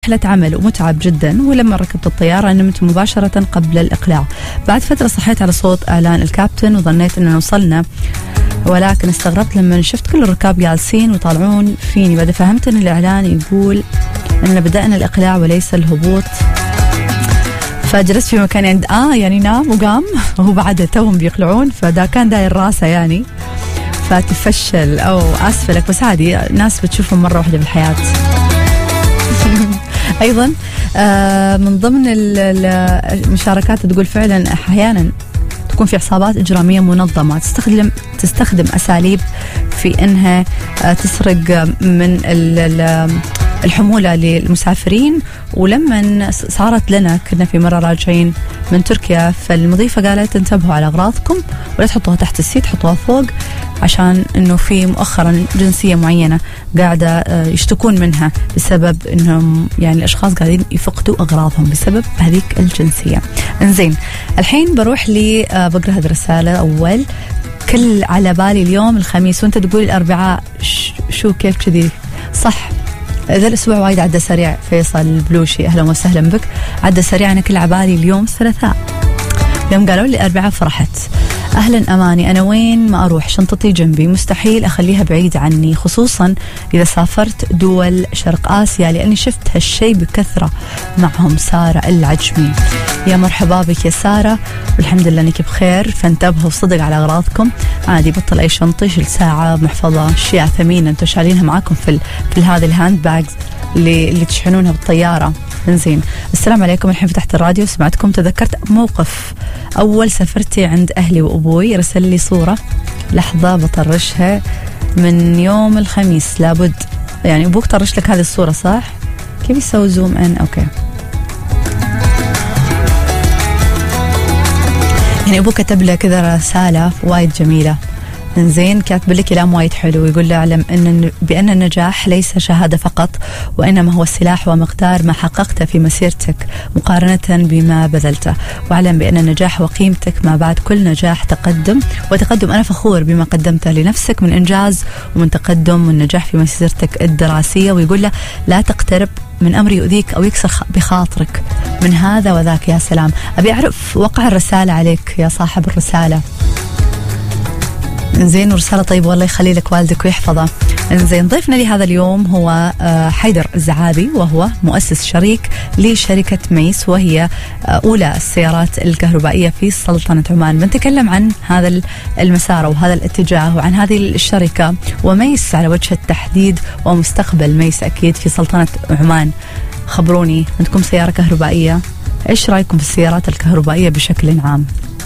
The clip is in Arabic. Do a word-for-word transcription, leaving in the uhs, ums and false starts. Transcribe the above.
رحلة عمل ومتعب جدا، ولما ركبت الطيارة نمت مباشرة قبل الإقلاع. بعد فترة صحيت على صوت إعلان الكابتن وظنيت أننا وصلنا، ولكن استغربت لما شفت كل الركاب جالسين ويطالعون فيني. بعد فهمت أن الإعلان يقول أننا بدأنا الإقلاع وليس الهبوط. فجلست في مكان عند آه يعني نام وقام وهو بعد توهم بيقلعون، فدا كان داير راسه يعني، فتفشل أو أسفلك. بس عادي، ناس بتشوفهم مرة واحدة بالحياة. أيضا آه من ضمن المشاركات تقول فعلا أحيانا تكون في عصابات إجرامية منظمة تستخدم تستخدم أساليب في إنها آه تسرق من الحمولة للمسافرين. ولما صارت لنا كنا في مرة راجعين من تركيا، فالمضيفة قالت انتبهوا على أغراضكم ولا تحطوها تحت السيت، حطوها فوق، عشان انه في مؤخرا جنسية معينة قاعدة يشتكون منها بسبب انهم يعني الاشخاص قاعدين يفقدوا اغراضهم بسبب هذيك الجنسية. انزين الحين بروح لي بقرأ هذه الرسالة. اول كل على بالي اليوم الخميس وانت تقول الاربعاء، شو كيف كذي؟ صح، ذا الأسبوع وايد عدى سريع. فيصل البلوشي أهلا وسهلا بك. عدى سريع، أنا كل عبالي اليوم الثلاثاء، يوم قالوا لي أربعاء فرحت. أهلا أماني، أنا وين ما أروح شنطتي جنبي، مستحيل أخليها بعيد عني، خصوصا إذا سافرت دول شرق آسيا، لأني شفت هالشي بكثرة معهم. سارة العجمي، يا مرحبا بك يا سارة، والحمد لله أنك بخير. فانتبهوا صدق على أغراضكم، عادي بطل أي شنطة، شيل ساعة، محفظة، أشياء ثمينة أنتوا شايلينها معاكم في في هذه الهاند باجز اللي, اللي تشحنونها بالطيارة. انزين السلام عليكم، الحين فتحت الراديو سمعتكم، تذكرت موقف أول سافرتي عند أهلي وأبوي، رسل لي صورة لحظة بطرشها من يوم الخميس لابد. يعني أبوك طرش لك هذه الصورة صح؟ كيف يسوي زوم إن؟ أوكي، يعني أبوك كتب له كذا رسالة وايد جميلة. زين كاتب لك كلام وايد حلو، يقول له اعلم ان بان النجاح ليس شهاده فقط، وانما هو السلاح ومقدار ما حققته في مسيرتك مقارنه بما بذلته، واعلم بان النجاح وقيمتك ما بعد كل نجاح تقدم وتقدم. انا فخور بما قدمته لنفسك من انجاز ومن تقدم والنجاح في مسيرتك الدراسيه. ويقول له لا تقترب من امر يؤذيك او يكسر بخاطرك من هذا وذاك. يا سلام، ابي اعرف وقع الرساله عليك يا صاحب الرساله. انزين ورسالة طيبة، والله يخلي لك والدك ويحفظه. انزين ضيفنا لهذا اليوم هو حيدر الزعابي، وهو مؤسس شريك لشركة ميس، وهي أولى السيارات الكهربائية في سلطنة عمان. بنتكلم عن هذا المسار وهذا الاتجاه وعن هذه الشركة وميس على وجه التحديد ومستقبل ميس أكيد في سلطنة عمان. خبروني، عندكم سيارة كهربائية؟ إيش رأيكم في السيارات الكهربائية بشكل عام؟